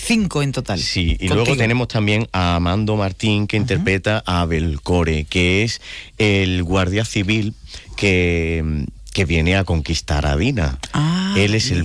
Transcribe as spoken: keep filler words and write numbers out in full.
cinco en total. Sí, y contigo. Luego tenemos también a Amando Martín, que uh-huh. interpreta a Belcore, que es el guardia civil que, que viene a conquistar a Dina. Ah, Él es el